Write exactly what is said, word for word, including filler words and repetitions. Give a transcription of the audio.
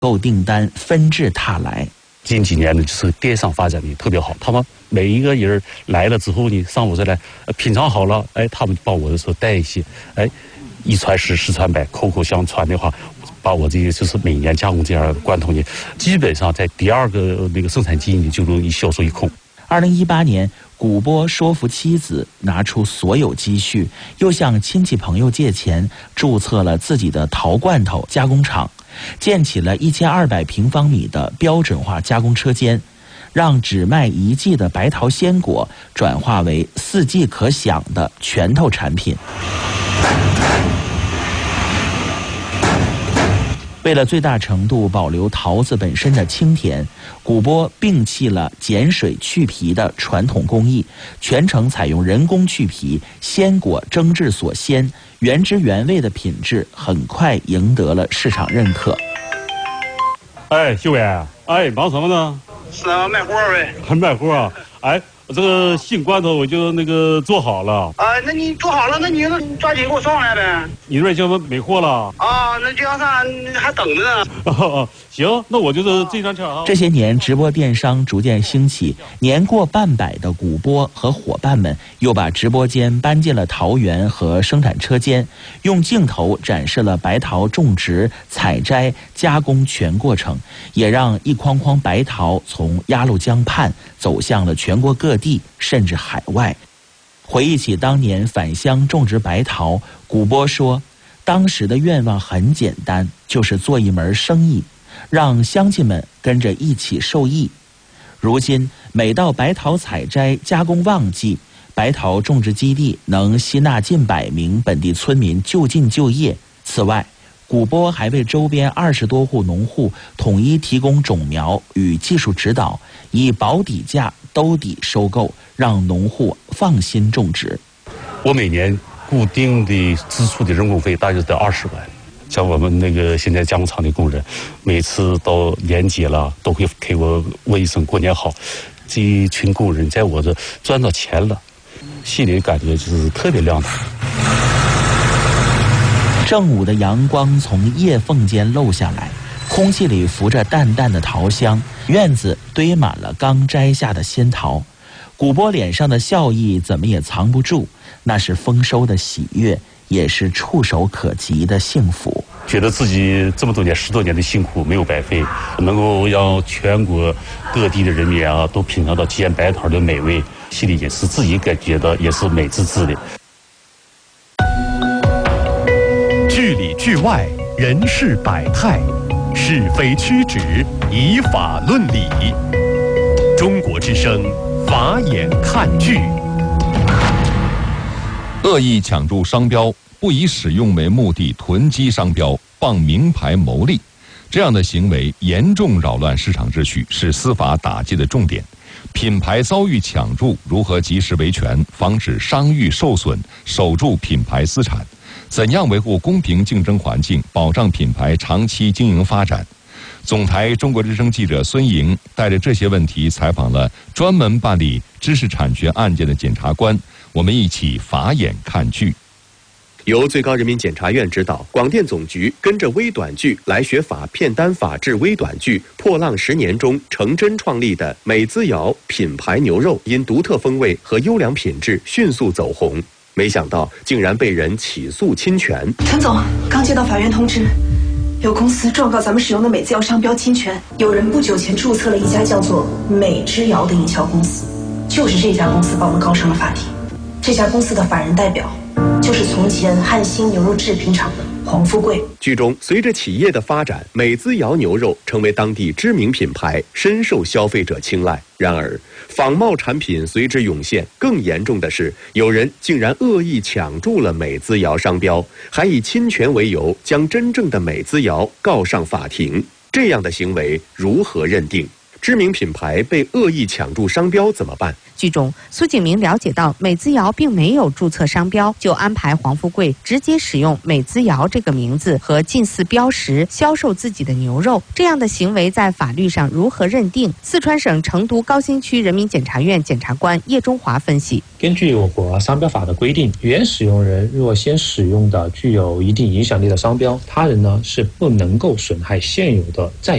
购订单纷至沓来。 近几年呢，就是电商发展的特别好，他们每一个人来了之后呢，上我这来品尝好了，哎，他们帮我的时候带一些，哎，一传十，十传百，口口相传的话，把我这个就是每年加工这样的罐头呢，基本上在第二个那个生产季呢就容易销售一空。 二零一八年，古波说服妻子拿出所有积蓄，又向亲戚朋友借钱，注册了自己的陶罐头加工厂，建起了一千二百平方米的标准化加工车间，让只卖一季的白桃鲜果转化为四季可享的拳头产品。为了最大程度保留桃子本身的清甜，古波摒弃了碱水去皮的传统工艺，全程采用人工去皮，鲜果蒸制所鲜，原汁原味的品质很快赢得了市场认可。 哎，秀伟，哎，忙什么呢？ 是啊，卖货呗。 还卖货啊？哎，这个新罐头我就那个做好了。 啊，那你做好了，那你抓紧给我送来呗。 你那边就没货了？ 啊，那这样上还等着呢。 哦，行，那我就是这张券啊。 这些年，直播电商逐渐兴起，年过半百的古波和伙伴们又把直播间搬进了桃园和生产车间，用镜头展示了白桃种植、采摘、加工全过程，也让一筐筐白桃从鸭绿江畔走向了全国各地，甚至海外。回忆起当年返乡种植白桃，古波说，当时的愿望很简单，就是做一门生意，让乡亲们跟着一起受益。如今每到白桃采摘加工旺季，白桃种植基地能吸纳近百名本地村民就近就业。此外，古波还为周边二十多户农户统一提供种苗与技术指导，以保底价兜底收购，让农户放心种植。 我每年固定的支出的人工费大约得二十万。像我们那个现在加工厂的工人，每次到年节了都会给我问一声过年好。这一群工人在我这赚到钱了，心里感觉就是特别亮堂。 正午的阳光从叶缝间漏下来，空气里浮着淡淡的桃香，院子堆满了刚摘下的鲜桃。古波脸上的笑意怎么也藏不住，那是丰收的喜悦，也是触手可及的幸福。 觉得自己这么多年十多年的辛苦没有白费，能够让全国各地的人民啊都品尝到煎白桃的美味，心里也是自己感觉到也是美滋滋的。 剧里剧外，人事百态，是非曲直，以法论理。中国之声，法眼看剧。 恶意抢注商标，不以使用为目的囤积商标，傍名牌牟利，这样的行为严重扰乱市场秩序，是司法打击的重点。品牌遭遇抢注，如何及时维权，防止商誉受损，守住品牌资产？怎样维护公平竞争环境，保障品牌长期经营发展？总台中国之声记者孙莹带着这些问题采访了专门办理知识产权案件的检察官，我们一起法眼看剧。 由最高人民检察院指导，广电总局跟着微短剧来学法片单法制微短剧《破浪十年》中程真创立的美滋瑶品牌牛肉，因独特风味和优良品质迅速走红。没想到竟然被人起诉侵权。 陈总，刚接到法院通知，有公司状告咱们使用的美滋瑶商标侵权。有人不久前注册了一家叫做美之瑶的营销公司，就是这家公司把我们告上了法庭。这家公司的法人代表就是从前汉兴牛肉制品厂的黄富贵。 剧中，随着企业的发展，美滋瑶牛肉成为当地知名品牌，深受消费者青睐。然而，仿冒产品随之涌现，更严重的是，有人竟然恶意抢注了美滋瑶商标，还以侵权为由将真正的美滋瑶告上法庭。这样的行为如何认定？ 知名品牌被恶意抢注商标怎么办？ 剧中，苏景明了解到美滋瑶并没有注册商标，就安排黄富贵直接使用美滋瑶这个名字和近似标识销售自己的牛肉。这样的行为在法律上如何认定？四川省成都高新区人民检察院检察官叶中华分析： 根据我国商标法的规定，原使用人若先使用的具有一定影响力的商标，他人呢是不能够损害现有的在